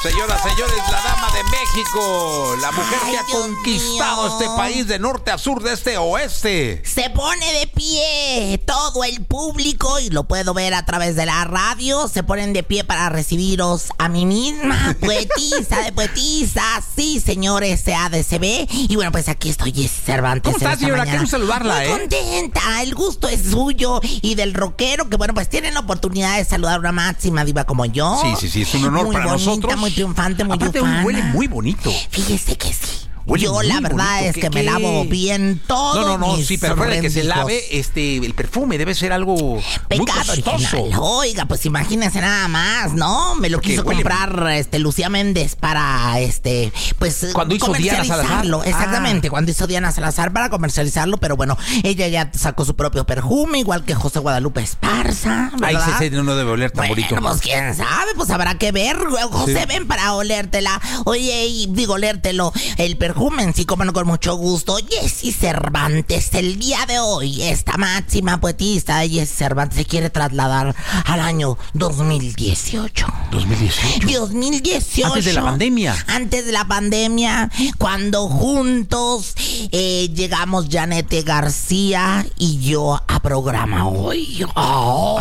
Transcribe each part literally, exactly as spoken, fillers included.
Señoras, señores, la dama de México, la mujer Ay, que ha Dios conquistado mío. este país de norte a sur, de este a oeste. Se pone de pie todo el público y lo puedo ver a través de la radio. Se ponen de pie para recibiros a mí misma, poetisa de poetisas. Sí, señores, C A D C B. Y bueno, pues aquí estoy, Jessy Cervantes. ¿Cómo estás, señora? Quiero saludarla, Muy ¿eh? contenta, el gusto es suyo y del rockero, que bueno, pues tienen la oportunidad de saludar a una máxima diva como yo. Sí, sí, sí, es un honor muy para bonita, nosotros. Muy triunfante, muy Aparte, ufana. huele muy bonito. Fíjese que sí. Huele Yo muy la verdad bonito. es ¿Qué- que me qué? lavo bien todo. No, no, no, mis sí, pero fuera de que se rendijos. lave, este, el perfume debe ser algo muy Pecado costoso. original. Oiga, pues imagínense nada más, ¿no? Me lo Porque quiso huele- comprar este Lucía Méndez para este pues Cuando hizo Diana Salazar. comercializarlo. Exactamente, Ah. cuando hizo Diana Salazar para comercializarlo, pero bueno, ella ya sacó su propio perfume, igual que José Guadalupe Esparza, Ay, ¿verdad? ese no debe oler tan Bueno, bonito. pues quién sabe, pues habrá que ver. José, Sí. ven para olértela. Oye, y digo, olértelo. El perfume en sí, como no, con mucho gusto. Jessy Cervantes, el día de hoy, esta máxima poetista de Jessy Cervantes se quiere trasladar al año dos mil dieciocho. dos mil dieciocho. dos mil dieciocho. Antes de la pandemia. Antes de la pandemia, cuando juntos eh, llegamos Janete García y yo a programa hoy. Oh.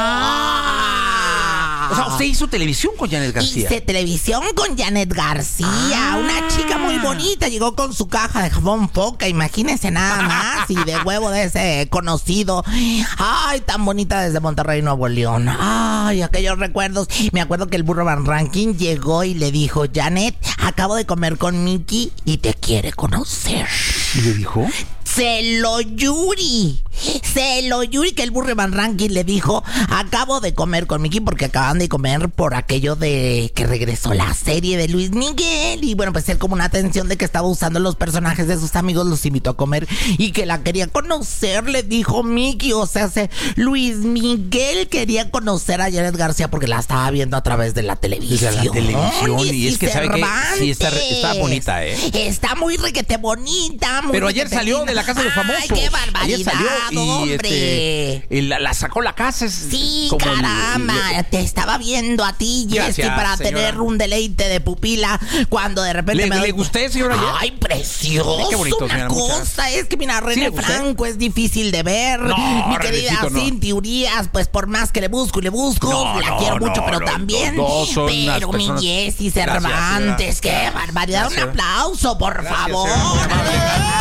O sea, usted hizo televisión con Janet García. Hice televisión con Janet García, Ah. una chica muy bonita. Llegó con su caja de jabón Foca, imagínense nada más, y de huevo de ese conocido. Ay, tan bonita desde Monterrey, Nuevo León. Ay, aquellos recuerdos. Me acuerdo que el burro Van Ranking llegó y le dijo: Janet, acabo de comer con Mickey y te quiere conocer. ¿Y le dijo? Se lo Yuri. Se lo Yuri, que el burro Van Ranking le dijo: acabo de comer con Mickey, porque acaban de comer por aquello de que regresó la serie de Luis Miguel. Y bueno, pues él, como una atención de que estaba usando los personajes de sus amigos, los invitó a comer y que la quería conocer, le dijo Mickey. O sea, se, Luis Miguel quería conocer a Janet García porque la estaba viendo a través de la televisión. Desde la televisión, y Jessy es que sabe que sí está, Cervantes. está bonita, ¿eh? Está muy requete bonita. Muy Pero ayer requete salió linda. de la casa de los famosos. Ay, qué barbaridad, Ayer salió y hombre. este, y la, la sacó la casa. Es Sí, como el- caramba, el- te estaba viendo a ti, Jessy, Gracias, para señora. tener un deleite de pupila cuando de repente ¿Le- me le doy- gusté, señora, ayer? Ay, precioso. Qué bonito, una señora, muchas- cosa es que mira, ¿Sí René le gusté? Franco es difícil de ver. No, Mi querida Renecito, no. Cintia Urias, pues por más que le busco y le busco, No, la no, quiero no, mucho, pero no, también. los dos son unas Pero mi personas- Jessy Gracias, Cervantes, señora. qué barbaridad. Gracias. Un aplauso, por Gracias, favor. señora, muy amable.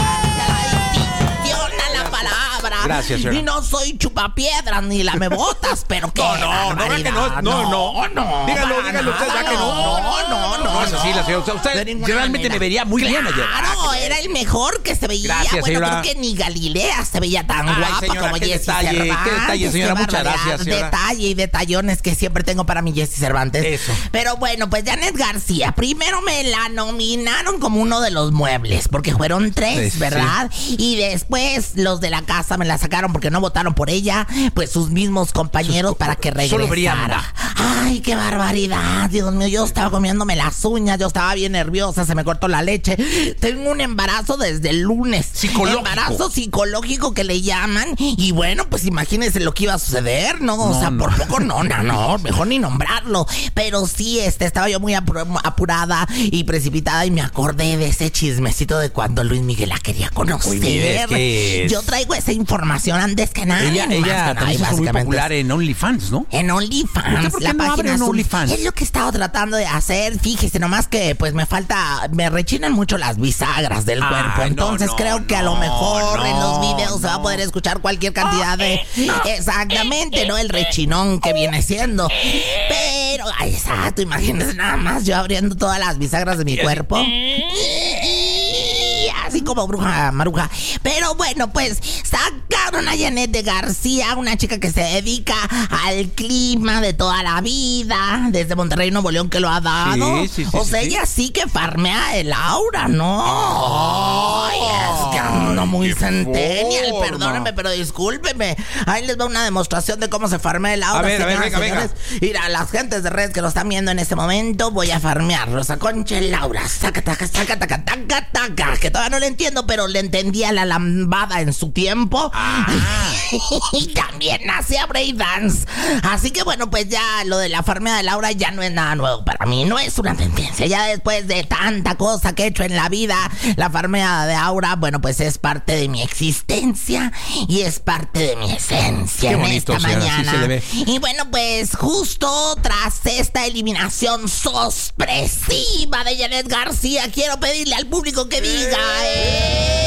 La distinción a la palabra. Gracias, señora. Y no soy chupapiedras ni lamebotas, pero qué No, no, no, barbaridad. que no, no, no. no. Dígalo, para dígalo usted, nada, ya que no. No, no, no. No es así, la señora. Usted, usted De ninguna realmente manera. me vería muy bien ayer. Claro, era el mejor que se veía. Gracias, bueno, señora. creo que ni Galilea se veía tan Ay, guapa señora, como qué Jessy detalle, qué Cervantes. detalle, señora, Qué muchas barbaridad. gracias, señora. Detalle y detallones que siempre tengo para mi Jessy Cervantes. Eso. Pero bueno, pues Janet García, primero me la nominaron como uno de los muebles, porque fueron tres, Sí, ¿verdad? Y después los de la casa me la sacaron porque no votaron por ella, pues sus mismos compañeros Sus- para que solo Brianda. regresara. Ay, qué barbaridad, Dios mío, yo estaba comiéndome las uñas, yo estaba bien nerviosa, se me cortó la leche. Tengo un embarazo desde el lunes. Psicológico. Embarazo psicológico que le llaman. Y bueno, pues imagínense lo que iba a suceder, ¿no? O No, sea, no. por poco no, no, no, mejor ni nombrarlo. Pero sí, este, estaba yo muy apu- apurada y precipitada y me acordé de ese chismecito de cuando Luis Miguel la quería conocer. Uy, mire, es que es- Yo traigo esa información antes que nadie. Ella, más que ella nadie, también se hizo muy básicamente. popular en OnlyFans, ¿no? En ¿Usted OnlyFans, por qué la no abre página un azul. OnlyFans? Es lo que he estado tratando de hacer. Fíjese, nomás que pues me falta, me rechinan mucho las bisagras del Ay, cuerpo. no, Entonces no, creo que a lo no, mejor en los no, videos se va a no. poder escuchar cualquier cantidad de... Exactamente, ¿no? El rechinón que viene siendo. Pero, ay, exacto, imagínense nada más yo abriendo todas las bisagras de mi cuerpo. Así como bruja maruja. Pero bueno, pues sacaron a Janet de García, una chica que se dedica al clima de toda la vida, desde Monterrey, Nuevo León, que lo ha dado. Sí, sí, sí, o sí, sea, sí. ella sí que farmea el aura, ¿no? Ay, es que ando muy qué centennial, forma. perdónenme, pero discúlpenme. Ahí les va una demostración de cómo se farmea el aura. A ver, a ver, señoras, venga, venga. señores. Mira, las gentes de redes que lo están viendo en este momento, voy a farmear. Rosa Concha Laura, saca, taca, saca, taca, taca, taca, que todavía no no le entiendo, pero le entendía la lambada en su tiempo. Ah. Y también hacía breakdance. Así que bueno, pues ya lo de la farmeada de Laura ya no es nada nuevo para mí. No es una tendencia. Ya después de tanta cosa que he hecho en la vida, la farmeada de Aura, bueno, pues es parte de mi existencia y es parte de mi esencia. Qué en bonito, esta señora, mañana. sí se le ve. Y bueno, pues justo tras esta eliminación sorpresiva de Janet García, quiero pedirle al público que diga... ¡Eh!